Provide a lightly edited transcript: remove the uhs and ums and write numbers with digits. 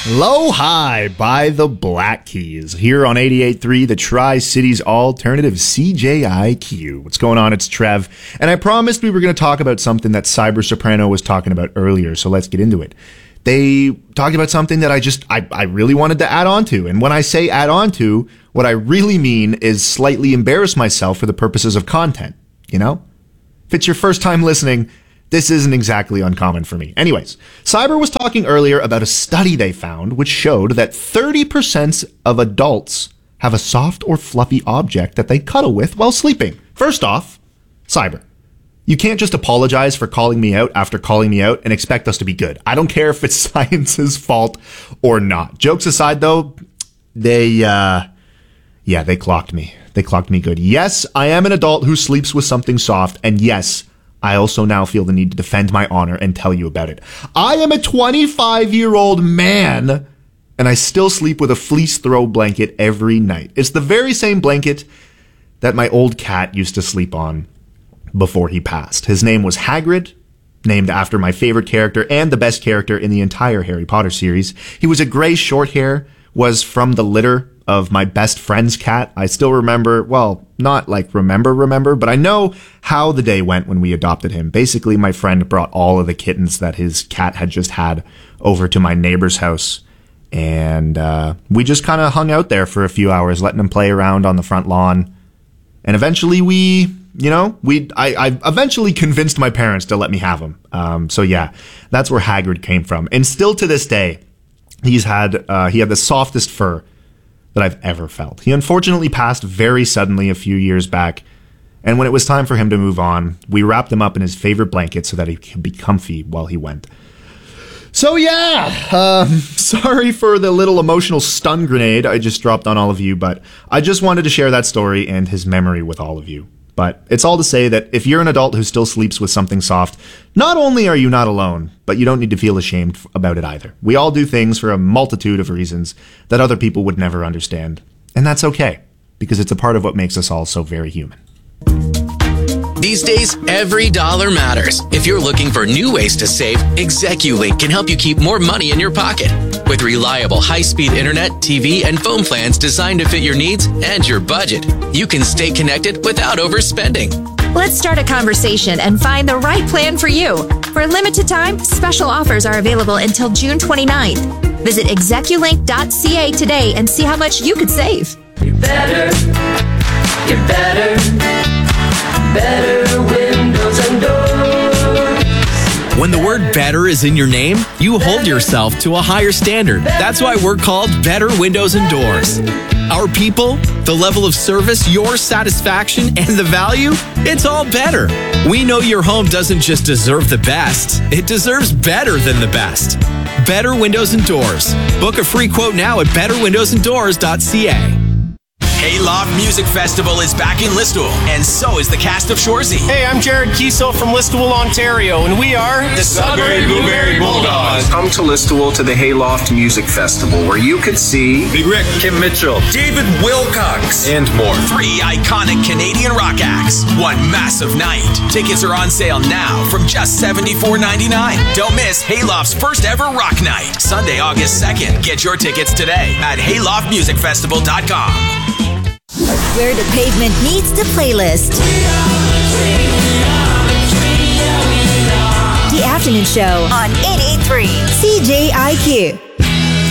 Low High by the Black Keys here on 88.3, the Tri-Cities alternative CJIQ. What's going on? It's Trev. And I promised we were going to talk about something that Cyber Soprano was talking about earlier, so let's get into it. They talked about something that I really wanted to add on to. And when I say add on to, what I really mean is slightly embarrass myself for the purposes of content, you know? If it's your first time listening, this isn't exactly uncommon for me. Anyways, Cyber was talking earlier about a study they found which showed that 30% of adults have a soft or fluffy object that they cuddle with while sleeping. First off, Cyber, you can't just apologize for calling me out after calling me out and expect us to be good. I don't care if it's science's fault or not. Jokes aside, though, they clocked me. They clocked me good. Yes, I am an adult who sleeps with something soft, and yes, I also now feel the need to defend my honor and tell you about it. I am a 25-year-old man, and I still sleep with a fleece throw blanket every night. It's the very same blanket that my old cat used to sleep on before he passed. His name was Hagrid, named after my favorite character and the best character in the entire Harry Potter series. He was a gray short hair, was from the litter of my best friend's cat. I still remember, well, not like remember, but I know how the day went when we adopted him. Basically, my friend brought all of the kittens that his cat had just had over to my neighbor's house. And we just kind of hung out there for a few hours, letting him play around on the front lawn. And eventually I eventually convinced my parents to let me have him. So yeah, that's where Hagrid came from. And still to this day, he had the softest fur that I've ever felt. He unfortunately passed very suddenly a few years back, and when it was time for him to move on, we wrapped him up in his favorite blanket so that he could be comfy while he went. So yeah, sorry for the little emotional stun grenade I just dropped on all of you, but I just wanted to share that story and his memory with all of you. But it's all to say that if you're an adult who still sleeps with something soft, not only are you not alone, but you don't need to feel ashamed about it either. We all do things for a multitude of reasons that other people would never understand. And that's okay, because it's a part of what makes us all so very human. These days, every dollar matters. If you're looking for new ways to save, ExecuLink can help you keep more money in your pocket. With reliable high-speed internet, TV, and phone plans designed to fit your needs and your budget, you can stay connected without overspending. Let's start a conversation and find the right plan for you. For a limited time, special offers are available until June 29th. Visit execulink.ca today and see how much you could save. Get better windows and doors. When the word better is in your name, you hold yourself to a higher standard. That's why we're called Better Windows and Doors. Our people, the level of service, your satisfaction, and the value, it's all better. We know your home doesn't just deserve the best, it deserves better than the best. Better Windows and Doors. Book a free quote now at betterwindowsanddoors.ca. Hayloft Music Festival is back in Listowel, and so is the cast of Shoresy. Hey, I'm Jared Kiesel from Listowel, Ontario, and we are the Sudbury Blueberry Bulldogs. Come to Listowel to the Hayloft Music Festival, where you could see Big Rick, Kim Mitchell, David Wilcox, and more. 3 iconic Canadian rock acts, one massive night. Tickets are on sale now from just $74.99. Don't miss Hayloft's first ever rock night, Sunday, August 2nd. Get your tickets today at hayloftmusicfestival.com. Where the pavement meets the playlist. The Afternoon Show on 88.3 CJIQ.